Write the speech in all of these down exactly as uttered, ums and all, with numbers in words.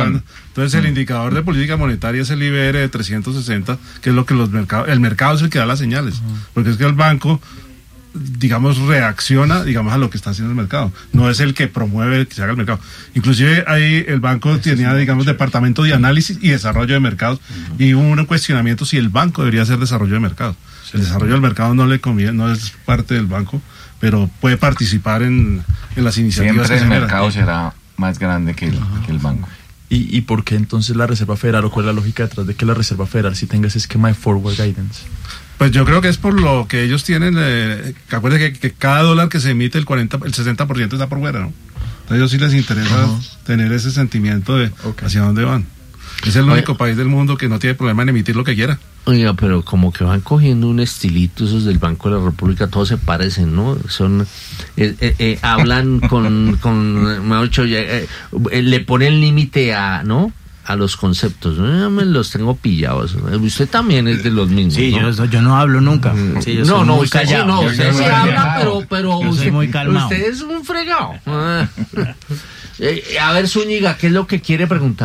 razón. Entonces el mm. indicador de política monetaria es el I B R de trescientos sesenta, que es lo que los mercados, el mercado es el que da las señales, mm. porque es que el banco, digamos, reacciona, digamos, a lo que está haciendo el mercado. No es el que promueve que se haga el mercado. Inclusive ahí el banco tenía, digamos, departamento de análisis y desarrollo de mercados, uh-huh. y hubo un cuestionamiento si el banco debería hacer desarrollo de mercados. Sí. El desarrollo del mercado no le conviene, no es parte del banco, pero puede participar en, en las iniciativas. Siempre el mercado será más grande que el, uh-huh. que el banco. ¿Y, ¿Y por qué entonces la Reserva Federal, o cuál es la lógica detrás de que la Reserva Federal sí tenga ese esquema de forward guidance? Pues yo creo que es por lo que ellos tienen, eh, que acuérdense que, que cada dólar que se emite, el cuarenta, el sesenta por ciento está por fuera, ¿no? Entonces a ellos sí les interesa uh-huh. tener ese sentimiento de okay. hacia dónde van. Es el único Oye, país del mundo que no tiene problema en emitir lo que quiera. Oiga, pero como que van cogiendo un estilito esos del Banco de la República, todos se parecen, ¿no? Son eh, eh, eh, hablan con, con mejor dicho, eh, eh, le ponen límite a, ¿no? a los conceptos. Yo me los tengo pillados. Usted también es de los mismos. Sí, ¿no? yo, yo no hablo nunca. Sí, yo no, no, muy usted callado. Sí, no, usted sí habla, pero, pero yo usted, soy muy calmado. Usted es un fregado. eh, a ver, Zúñiga, ¿qué es lo que quiere preguntar?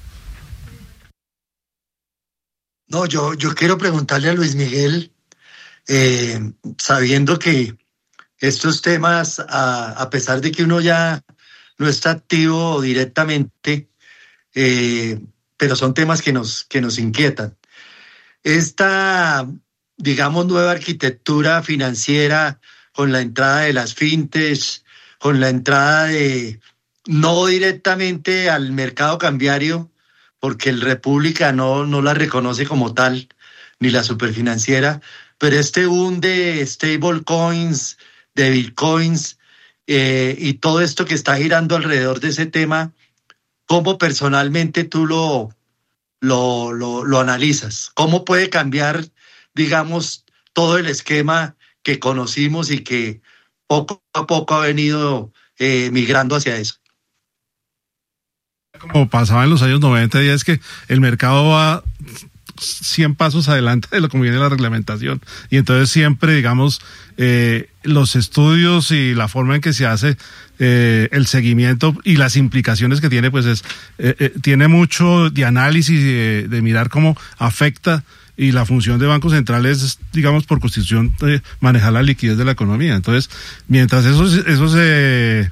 No, yo, yo quiero preguntarle a Luis Miguel, eh, sabiendo que estos temas, a, a pesar de que uno ya no está activo directamente, Eh, pero son temas que nos, que nos inquietan. Esta, digamos, nueva arquitectura financiera con la entrada de las fintechs, con la entrada de, no directamente al mercado cambiario, porque el República no, no la reconoce como tal, ni la superfinanciera, pero este boom de stablecoins, de bitcoins, eh, y todo esto que está girando alrededor de ese tema, ¿cómo personalmente tú lo, lo, lo, lo analizas? ¿Cómo puede cambiar, digamos, todo el esquema que conocimos y que poco a poco ha venido eh, migrando hacia eso? Como pasaba en los años noventa, y es que el mercado va cien pasos adelante de lo que viene la reglamentación, y entonces siempre, digamos, eh, los estudios y la forma en que se hace eh, el seguimiento y las implicaciones que tiene, pues es eh, eh, tiene mucho de análisis y de, de mirar cómo afecta, y la función de Banco Central es, digamos, por constitución, eh, manejar la liquidez de la economía. Entonces, mientras esos, esos eh,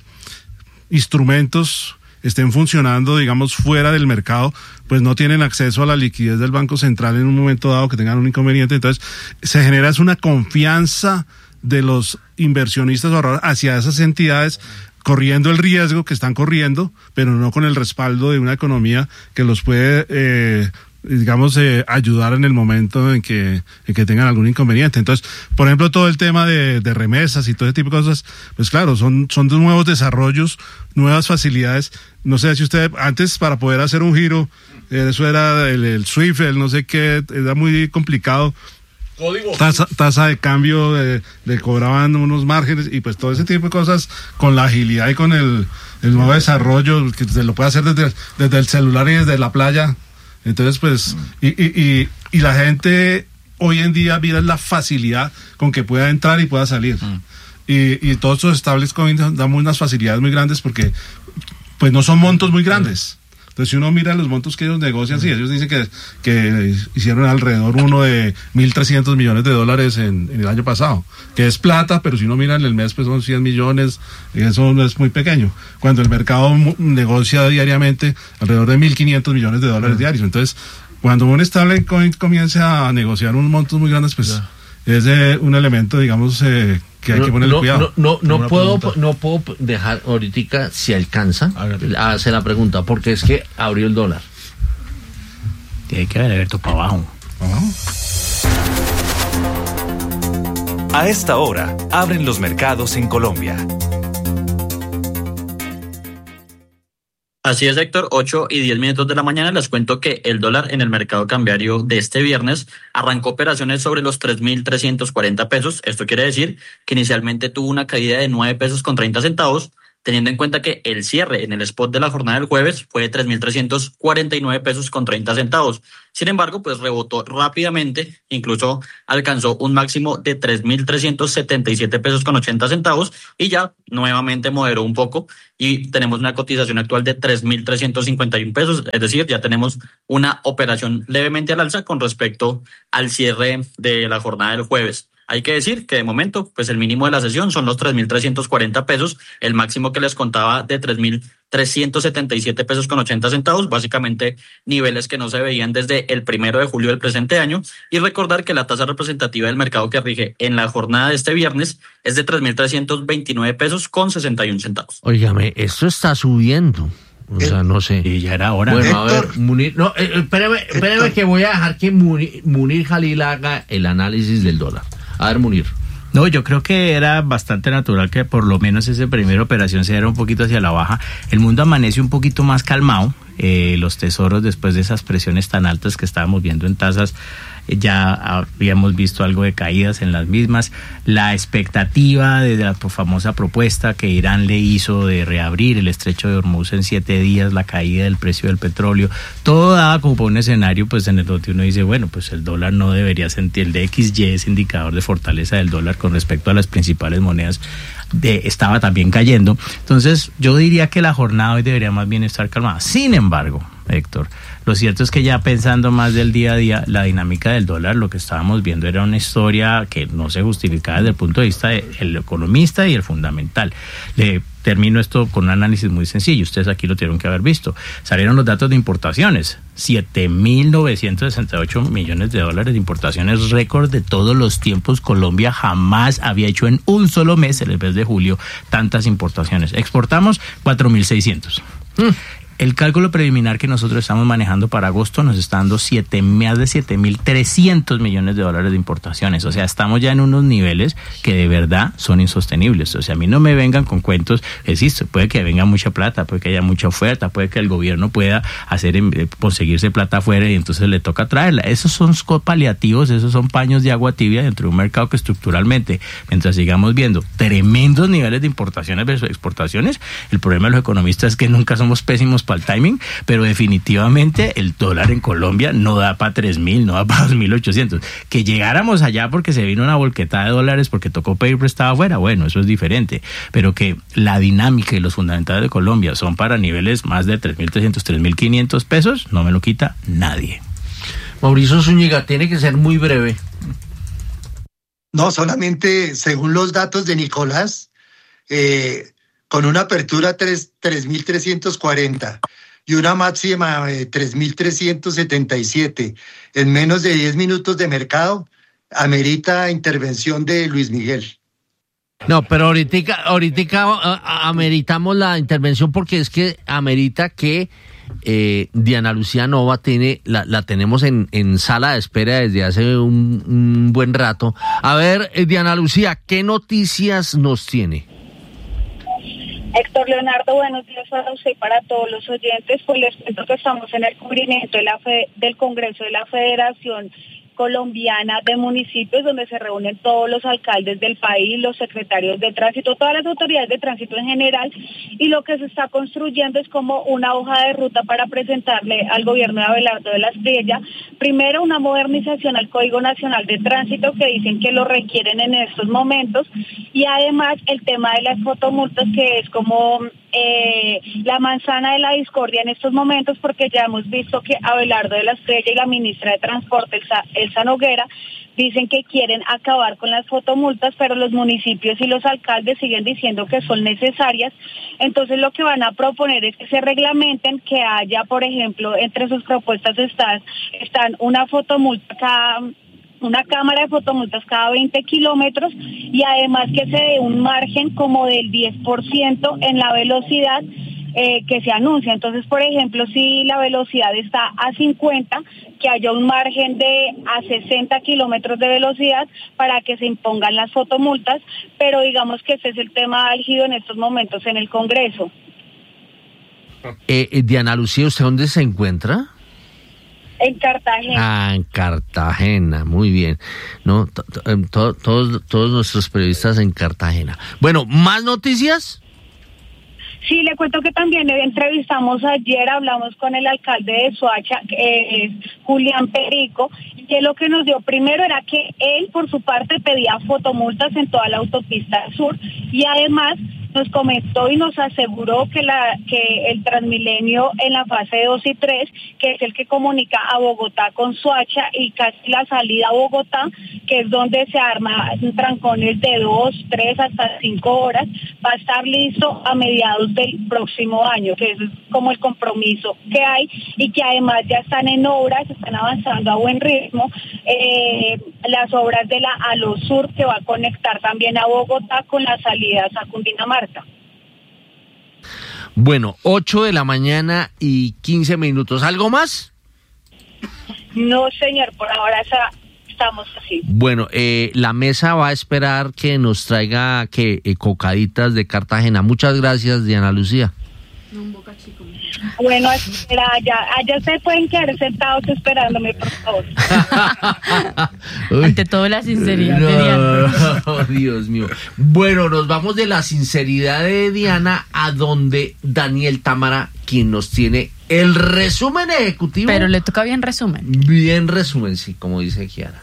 instrumentos estén funcionando, digamos, fuera del mercado, pues no tienen acceso a la liquidez del Banco Central en un momento dado que tengan un inconveniente. Entonces, se genera es una confianza de los inversionistas ahorradores hacia esas entidades, corriendo el riesgo que están corriendo, pero no con el respaldo de una economía que los puede, eh, digamos, eh, ayudar en el momento en que, en que tengan algún inconveniente. Entonces, por ejemplo, todo el tema de, de remesas y todo ese tipo de cosas, pues claro, son, son de nuevos desarrollos, nuevas facilidades. No sé si usted, antes para poder hacer un giro, eh, eso era el, el SWIFT, el no sé qué, era muy complicado. Código. Tasa, tasa de cambio, de, le cobraban unos márgenes, y pues todo ese tipo de cosas, con la agilidad y con el, el nuevo desarrollo, que se lo puede hacer desde, desde el celular y desde la playa. Entonces, pues, y, y, y, y la gente hoy en día mira la facilidad con que pueda entrar y pueda salir. Mm. Y, y todos estos stablecoins dan unas facilidades muy grandes, porque pues no son montos muy grandes. Entonces, si uno mira los montos que ellos negocian, sí, ellos dicen que, que hicieron alrededor uno de mil trescientos millones de dólares en, en el año pasado, que es plata, pero si uno mira en el mes, pues son cien millones, y eso no es muy pequeño. Cuando el mercado negocia diariamente alrededor de mil quinientos millones de dólares uh-huh. diarios. Entonces, cuando un stablecoin comienza a negociar unos montos muy grandes, pues yeah. es eh, un elemento, digamos, eh, que hay no, que ponerle no, cuidado. No, no, no puedo, no puedo dejar ahorita, si alcanza, a hacer la pregunta, porque es que abrió el dólar. Tiene que haber abierto para abajo. ¿Abajo? A esta hora, abren los mercados en Colombia. Así es, Héctor, ocho y diez minutos de la mañana. Les cuento que el dólar en el mercado cambiario de este viernes arrancó operaciones sobre los tres mil trescientos cuarenta pesos. Esto quiere decir que inicialmente tuvo una caída de nueve pesos con treinta centavos, teniendo en cuenta que el cierre en el spot de la jornada del jueves fue de tres mil trescientos cuarenta y nueve pesos con treinta centavos. Sin embargo, pues rebotó rápidamente, incluso alcanzó un máximo de tres mil trescientos setenta y siete pesos con ochenta centavos y ya nuevamente moderó un poco y tenemos una cotización actual de tres mil trescientos cincuenta y un pesos, es decir, ya tenemos una operación levemente al alza con respecto al cierre de la jornada del jueves. Hay que decir que de momento, pues el mínimo de la sesión son los tres mil trescientos cuarenta pesos, el máximo que les contaba de tres mil trescientos setenta y siete pesos con ochenta centavos, básicamente niveles que no se veían desde el primero de julio del presente año, y recordar que la tasa representativa del mercado que rige en la jornada de este viernes es de tres mil trescientos veintinueve pesos con sesenta y un centavos. Óigame, esto está subiendo. O sea, no sé. Y ya era hora. Bueno, Héctor. a ver, Munir, no, eh, espérame, espérame que voy a dejar que Munir, Munir Jalil haga el análisis del dólar. A ver, Munir. No, yo creo que era bastante natural que por lo menos esa primera operación se diera un poquito hacia la baja. El mundo amanece un poquito más calmado. Eh, los tesoros, después de esas presiones tan altas que estábamos viendo en tasas, eh, ya habíamos visto algo de caídas en las mismas. La expectativa de la famosa propuesta que Irán le hizo de reabrir el estrecho de Hormuz en siete días, la caída del precio del petróleo, todo daba como para un escenario pues en el donde uno dice, bueno, pues el dólar no debería sentir, el D X Y, ese indicador de fortaleza del dólar con respecto a las principales monedas, de, estaba también cayendo. Entonces yo diría que la jornada hoy debería más bien estar calmada. Sin embargo, Héctor, lo cierto es que ya pensando más del día a día, la dinámica del dólar, lo que estábamos viendo era una historia que no se justificaba desde el punto de vista del economista y el fundamental. Le termino esto con un análisis muy sencillo, ustedes aquí lo tuvieron que haber visto. Salieron los datos de importaciones, siete mil novecientos sesenta y ocho millones de dólares de importaciones, récord de todos los tiempos. Colombia jamás había hecho en un solo mes, en el mes de julio, tantas importaciones. Exportamos cuatro mil seiscientos. Mm. El cálculo preliminar que nosotros estamos manejando para agosto nos está dando siete, más de siete mil trescientos millones de dólares de importaciones. O sea, estamos ya en unos niveles que de verdad son insostenibles. O sea, a mí no me vengan con cuentos, existe, puede que venga mucha plata, puede que haya mucha oferta, puede que el gobierno pueda hacer conseguirse plata afuera y entonces le toca traerla. Esos son paliativos, esos son paños de agua tibia dentro de un mercado que estructuralmente, mientras sigamos viendo tremendos niveles de importaciones versus exportaciones, el problema de los economistas es que nunca somos pésimos para el timing, pero definitivamente el dólar en Colombia no da para tres mil, no da para dos mil ochocientos. Que llegáramos allá porque se vino una volquetada de dólares porque tocó pedir prestado afuera, bueno, eso es diferente, pero que la dinámica y los fundamentales de Colombia son para niveles más de tres mil trescientos, tres mil quinientos pesos, no me lo quita nadie. Mauricio Zúñiga, tiene que ser muy breve. No, solamente según los datos de Nicolás, eh, con una apertura tres mil trescientos cuarenta y una máxima de tres mil trescientos setenta y siete en menos de diez minutos de mercado, amerita intervención de Luis Miguel. No, pero ahorita, ahorita uh, ameritamos la intervención porque es que amerita que eh, Diana Lucía Nova tiene, la, la tenemos en, en sala de espera desde hace un, un buen rato. A ver, eh, Diana Lucía, ¿qué noticias nos tiene? Héctor Leonardo, buenos días para usted y para todos los oyentes. Pues les cuento que estamos en el cubrimiento de la fe, del Congreso de la Federación Colombiana de Municipios, donde se reúnen todos los alcaldes del país, los secretarios de tránsito, todas las autoridades de tránsito en general, y lo que se está construyendo es como una hoja de ruta para presentarle al gobierno de Abelardo de la Espriella, primero una modernización al Código Nacional de Tránsito, que dicen que lo requieren en estos momentos, y además el tema de las fotomultas, que es como Eh, la manzana de la discordia en estos momentos, porque ya hemos visto que Abelardo de la Espriella y la ministra de Transporte, Elsa, Elsa Noguera, dicen que quieren acabar con las fotomultas, pero los municipios y los alcaldes siguen diciendo que son necesarias. Entonces lo que van a proponer es que se reglamenten, que haya, por ejemplo, entre sus propuestas están, están una fotomulta cada... una cámara de fotomultas cada veinte kilómetros y además que se dé un margen como del diez por ciento en la velocidad eh, que se anuncia. Entonces, por ejemplo, si la velocidad está a cincuenta, que haya un margen de a sesenta kilómetros de velocidad para que se impongan las fotomultas, pero digamos que ese es el tema álgido en estos momentos en el Congreso. Eh, eh, Diana Lucía, ¿usted dónde se encuentra? En Cartagena. Ah, en Cartagena, muy bien. No, to, to, to, todos, todos nuestros periodistas en Cartagena. Bueno, ¿más noticias? Sí, le cuento que también entrevistamos ayer, hablamos con el alcalde de Soacha, que es Julián Perico, y que lo que nos dio primero era que él, por su parte, pedía fotomultas en toda la autopista sur, y además nos comentó y nos aseguró que la que el Transmilenio en la fase dos y tres, que es el que comunica a Bogotá con Soacha y casi la salida a Bogotá, que es donde se arma trancones de dos, tres hasta cinco horas, va a estar listo a mediados del próximo año, que es como el compromiso que hay, y que además ya están en obras, están avanzando a buen ritmo, eh, las obras de la Alo Sur, que va a conectar también a Bogotá con las salidas a Cundinamarca. Bueno, ocho de la mañana y quince minutos. ¿Algo más? No, señor, por ahora esa, estamos así. Bueno, eh, la mesa va a esperar que nos traiga que eh, cocaditas de Cartagena. Muchas gracias, Diana Lucía. No, un boca chico. Bueno, espera, allá, allá se pueden quedar sentados esperándome, por favor. Ante todo la sinceridad no, de Diana. Oh, Dios mío. Bueno, nos vamos de la sinceridad de Diana a donde Daniel Támara, quien nos tiene el resumen ejecutivo. Pero le toca bien resumen. Bien resumen, sí, como dice Kiara.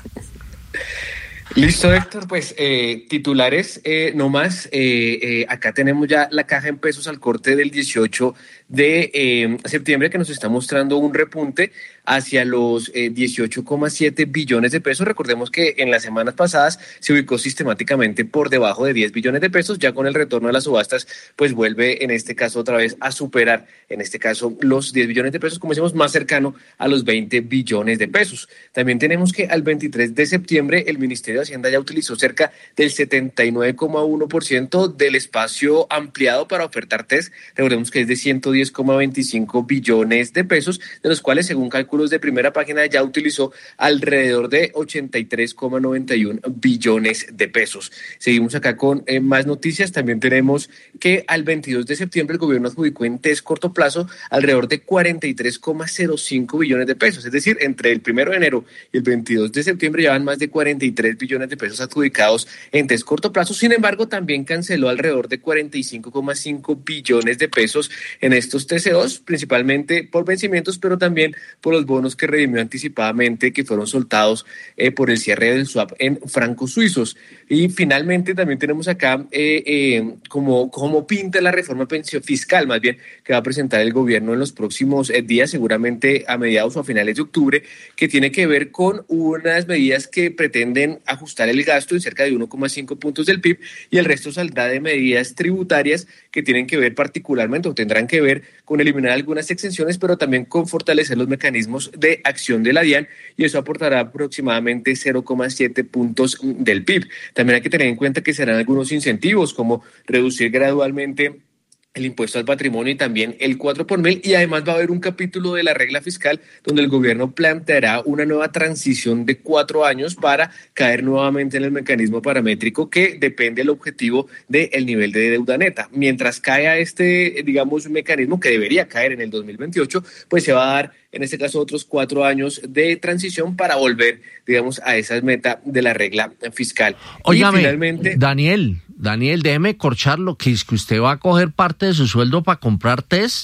Listo, Héctor, pues eh, titulares eh, no más. Eh, eh, acá tenemos ya la caja en pesos al corte del dieciocho de eh, septiembre, que nos está mostrando un repunte hacia los eh, dieciocho coma siete billones de pesos. Recordemos que en las semanas pasadas se ubicó sistemáticamente por debajo de diez billones de pesos. Ya con el retorno de las subastas, pues vuelve en este caso otra vez a superar, en este caso, los diez billones de pesos, como decimos, más cercano a los veinte billones de pesos. También tenemos que al veintitrés de septiembre el Ministerio de Hacienda ya utilizó cerca del setenta y nueve coma uno por ciento del espacio ampliado para ofertar test. Recordemos que es de ciento diez coma veinticinco billones de pesos, de los cuales, según cálculos de primera página, ya utilizó alrededor de ochenta y tres coma noventa y uno billones de pesos. Seguimos acá con eh, más noticias. También tenemos que al veintidós de septiembre el gobierno adjudicó en test corto plazo alrededor de cuarenta y tres coma cero cinco billones de pesos. Es decir, entre el primero de enero y el veintidós de septiembre llevan más de cuarenta y tres billones de pesos adjudicados en test corto plazo. Sin embargo, también canceló alrededor de cuarenta y cinco coma cinco billones de pesos en estos T C Os, principalmente por vencimientos, pero también por los bonos que redimió anticipadamente, que fueron soltados eh, por el cierre del swap en francos suizos. Y finalmente también tenemos acá eh, eh, como, como pinta la reforma pensión fiscal, más bien, que va a presentar el gobierno en los próximos eh, días, seguramente a mediados o a finales de octubre, que tiene que ver con unas medidas que pretenden ajustar el gasto en cerca de uno coma cinco puntos del P I B, y el resto saldrá de medidas tributarias que tienen que ver particularmente o tendrán que ver con eliminar algunas exenciones, pero también con fortalecer los mecanismos de acción de la DIAN, y eso aportará aproximadamente cero coma siete puntos del P I B. También hay que tener en cuenta que serán algunos incentivos, como reducir gradualmente el impuesto al patrimonio y también el cuatro por mil, y además va a haber un capítulo de la regla fiscal donde el gobierno planteará una nueva transición de cuatro años para caer nuevamente en el mecanismo paramétrico, que depende del objetivo del nivel de deuda neta. Mientras caiga este, digamos, mecanismo, que debería caer en el dos mil veintiocho, pues se va a dar en este caso otros cuatro años de transición para volver, digamos, a esa meta de la regla fiscal. Óigame, y finalmente, Daniel, Daniel, déjeme corcharlo, que es que usted va a coger parte de su sueldo para comprar test.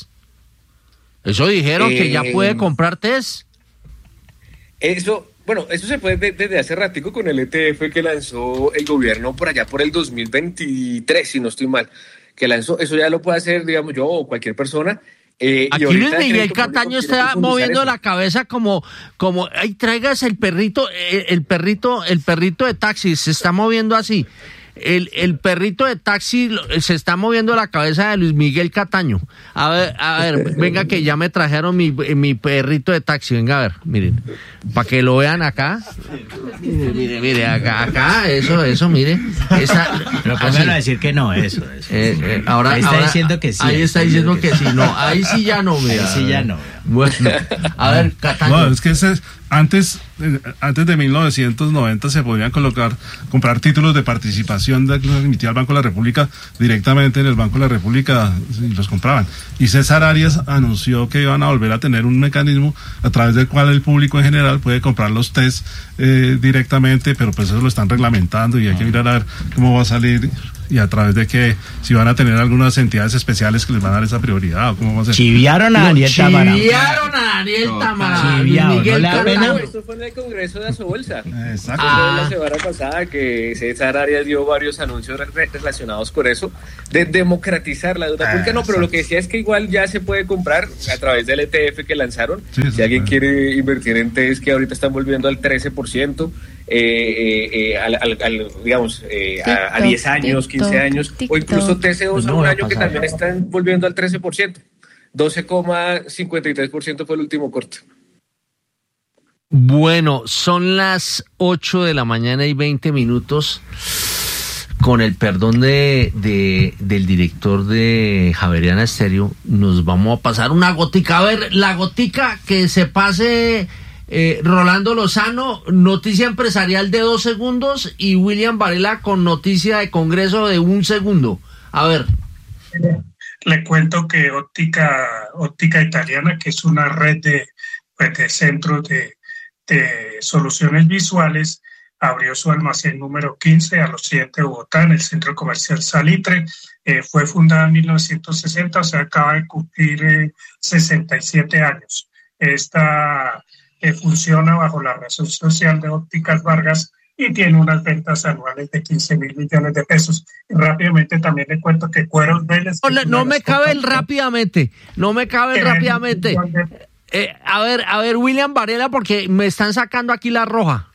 Eso dijeron, eh, que ya puede comprar test. Eso, bueno, eso se puede desde hace ratico con el E T F que lanzó el gobierno por allá por el dos mil veintitrés, si no estoy mal, que lanzó, eso ya lo puede hacer, digamos, yo o cualquier persona. Eh, Aquí Luis Miguel Cataño está moviendo la cabeza como, como, ay, traigas el perrito, el, el perrito, el perrito de taxi, se está moviendo así. El, el perrito de taxi se está moviendo la cabeza de Luis Miguel Cataño. A ver, a ver, venga que ya me trajeron mi, mi perrito de taxi, venga a ver, miren, para que lo vean acá. Mire, mire, mire, acá, acá, eso, eso, mire. Esa, Pero póngalo a decir que no, eso. eso. Eh, eh, ahora, ahí está ahora, diciendo que sí. Ahí está diciendo que sí, no, ahí sí ya no, mira. Ahí sí ya no. Bueno, a ver, Cataño. No, es que ese es, antes, eh, antes de mil novecientos noventa se podían colocar, comprar títulos de participación de que los emitía el Banco de la República directamente en el Banco de la República, y los compraban. Y César Arias anunció que iban a volver a tener un mecanismo a través del cual el público en general puede comprar los test eh, directamente, pero pues eso lo están reglamentando y hay que mirar a ver cómo va a salir y a través de que si van a tener algunas entidades especiales que les van a dar esa prioridad, o cómo va a ser. Chiviaron a Daniel Támara. Chiviaron a Daniel Támara. Chiviado, Miguel no le da pena. No, esto fue en el Congreso de Asobolsa. Exacto. Ah. La semana pasada que César Arias dio varios anuncios re- relacionados con eso, de democratizar la deuda pública. No, pero lo que decía es que igual ya se puede comprar a través del E T F que lanzaron. Sí, si alguien puede. quiere invertir en T E S que ahorita están volviendo al trece por ciento, eh, eh, eh, al, al, al, digamos, eh, a, a diez años, quince años, o incluso T C dos a un año que también están volviendo al trece por ciento. doce coma cincuenta y tres por ciento fue el último corte. Bueno, son las ocho de la mañana y veinte minutos. Con el perdón de, de del director de Javeriana Estéreo, nos vamos a pasar una gotica. A ver, la gotica que se pase eh, Rolando Lozano, noticia empresarial de dos segundos, y William Varela con noticia de Congreso de un segundo. A ver. Le cuento que Óptica, Óptica Italiana, que es una red de, pues, de centros de, de soluciones visuales, abrió su almacén número quince al occidente de Bogotá, en el centro comercial Salitre. Eh, fue fundada en mil novecientos sesenta, o sea, acaba de cumplir eh, sesenta y siete años. Esta eh, funciona bajo la razón social de Ópticas Vargas y tiene unas ventas anuales de quince mil millones de pesos. Y rápidamente también le cuento que Cueros Vélez... No, no me cabe el rápidamente, no me cabe el rápidamente. Eh, a ver, a ver, William Varela, porque me están sacando aquí la roja.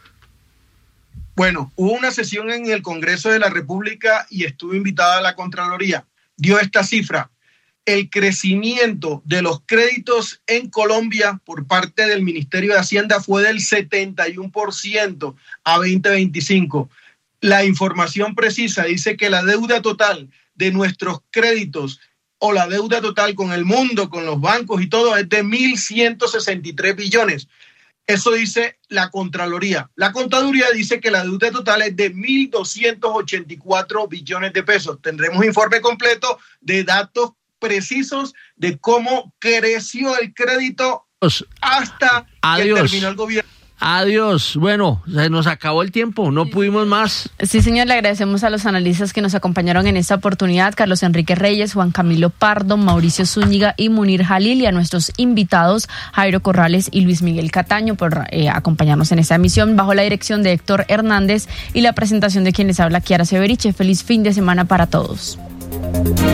Bueno, hubo una sesión en el Congreso de la República y estuvo invitada a la Contraloría. Dio esta cifra: el crecimiento de los créditos en Colombia por parte del Ministerio de Hacienda fue del setenta y uno por ciento a veinte veinticinco. La información precisa dice que la deuda total de nuestros créditos o la deuda total con el mundo, con los bancos y todo, es de mil ciento sesenta y tres billones. Eso dice la Contraloría. La Contaduría dice que la deuda total es de mil doscientos ochenta y cuatro billones de pesos. Tendremos informe completo de datos precisos de cómo creció el crédito hasta Adiós. que terminó el gobierno. Adiós. Bueno, se nos acabó el tiempo, no pudimos más. Sí, señor, le agradecemos a los analistas que nos acompañaron en esta oportunidad, Carlos Enrique Reyes, Juan Camilo Pardo, Mauricio Zúñiga y Munir Jalil, y a nuestros invitados Jairo Corrales y Luis Miguel Cataño por eh, acompañarnos en esta emisión, bajo la dirección de Héctor Hernández y la presentación de quien les habla, Kiara Severiche. Feliz fin de semana para todos.